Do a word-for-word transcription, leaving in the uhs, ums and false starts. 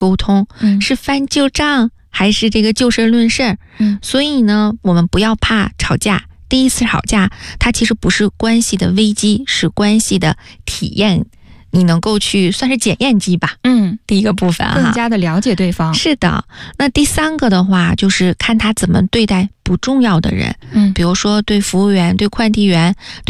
沟通， 嗯， 是翻旧账还是这个就事论事？ 嗯， 所以呢，我们不要怕吵架。第一次吵架，它其实不是关系的危机，是关系的体验。你能够去算是检验机吧， 嗯， 第一个部分啊， 更加的了解对方。 是的，那第三个的话，就是看他怎么对待不重要的人， 嗯， 比如说对服务员、对快递员、对